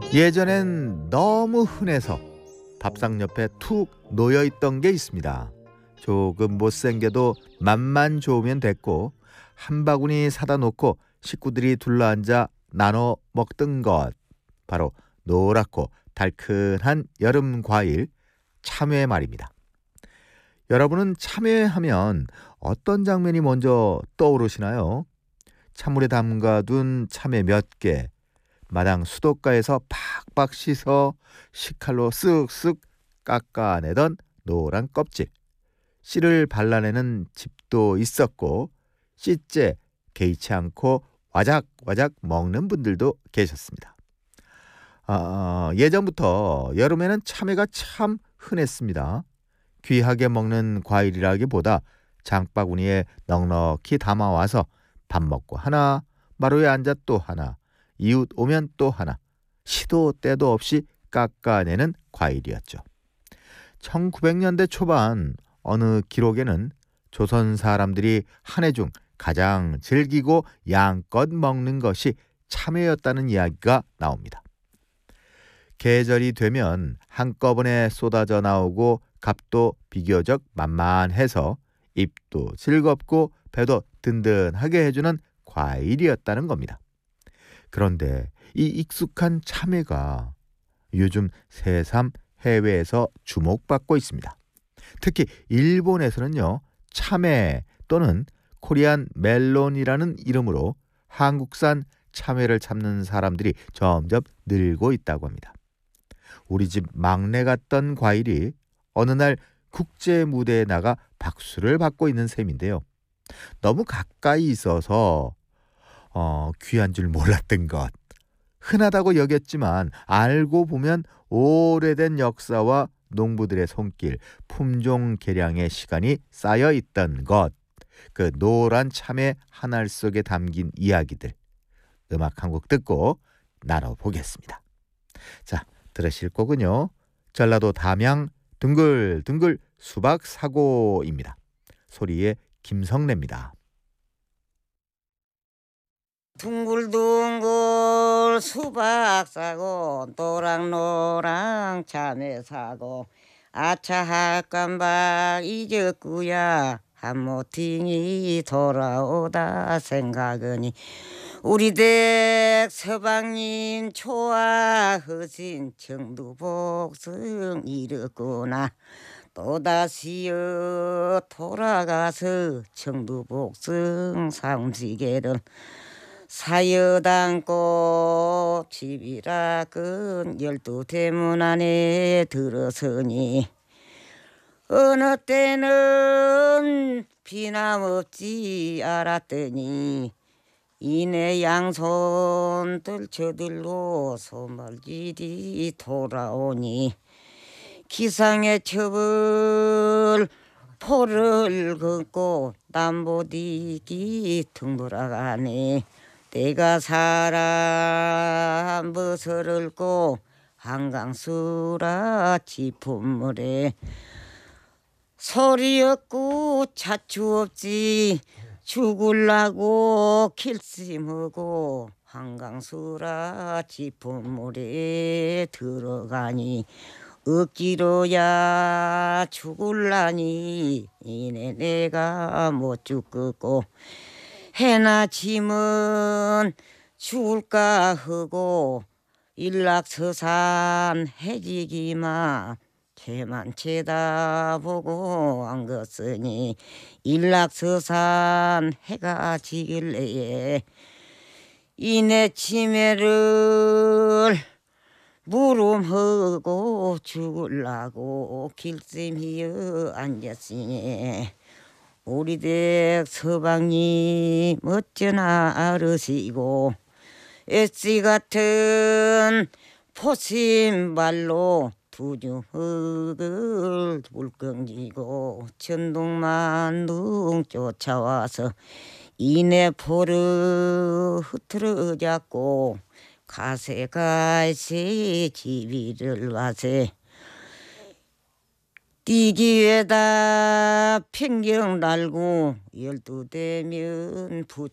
예전엔 너무 흔해서 밥상 옆에 툭 놓여있던 게 있습니다. 조금 못생겨도 맛만 좋으면 됐고 한 바구니 사다 놓고 식구들이 둘러앉아 나눠 먹던 것, 바로 노랗고 달큰한 여름 과일 참외 말입니다. 여러분은 참외하면 어떤 장면이 먼저 떠오르시나요? 찬물에 담가둔 참외 몇 개, 마당 수도가에서 팍팍 씻어 식칼로 쓱쓱 깎아내던 노란 껍질, 씨를 발라내는 집도 있었고 씨째 개의치 않고 와작와작 먹는 분들도 계셨습니다. 예전부터 여름에는 참외가 참 흔했습니다. 귀하게 먹는 과일이라기보다 장바구니에 넉넉히 담아와서 밥 먹고 하나, 마루에 앉아 또 하나, 이웃 오면 또 하나, 시도 때도 없이 깎아내는 과일이었죠. 1900년대 초반 어느 기록에는 조선 사람들이 한 해 중 가장 즐기고 양껏 먹는 것이 참외였다는 이야기가 나옵니다. 계절이 되면 한꺼번에 쏟아져 나오고 값도 비교적 만만해서 입도 즐겁고 배도 든든하게 해주는 과일이었다는 겁니다. 그런데 이 익숙한 참외가 요즘 새삼 해외에서 주목받고 있습니다. 특히 일본에서는요, 참외 또는 코리안 멜론이라는 이름으로 한국산 참외를 찾는 사람들이 점점 늘고 있다고 합니다. 우리 집 막내 같던 과일이 어느 날 국제 무대에 나가 박수를 받고 있는 셈인데요. 너무 가까이 있어서 귀한 줄 몰랐던 것, 흔하다고 여겼지만 알고 보면 오래된 역사와 농부들의 손길, 품종 개량의 시간이 쌓여 있던 것, 그 노란 참외 한 알 속에 담긴 이야기들, 음악 한 곡 듣고 나눠보겠습니다. 자, 들으실 곡은요, 전라도 담양 둥글둥글 수박 사고입니다. 소리의 김성래입니다. 둥글둥글 수박 사고 노랑노랑 참외 사고 아차 할깜박 잊었구야 한모팅이 돌아오다 생각하니 우리 댁 서방님 좋아하신 청두복숭 이르구나 또다시여 돌아가서 청두복숭 사움지게는 사여당꽃 집이라 끈 12대문 안에 들어서니 어느 때는 비남없지 알았더니 이내 양손 들쳐들고 소말길이 돌아오니 기상의 첩을 포를 긋고 남보디기 둥돌아가네 내가 사람 벗을 읊고 한강수라 지품물에 소리 없고 차추 없지 죽을라고 길심하고 한강수라 지품물에 들어가니 억지로야 죽을라니 이내 내가 못 죽겠고 해나 짐은 죽을까 하고 일락서산 해지기만 개만 쳐다보고 안겼으니 일락서산 해가 지길래 이내 치매를 물음하고 죽을라고 길sim히어 앉았으니 우리 댁 서방님 어쩌나 아르시고 엣지 같은 포신발로 두주흙을 물컹지고 천둥만둥 쫓아와서 이내 포를 흐트러 잡고 가세가세 지비를 와세 뛰기에다 평경 날고 12대면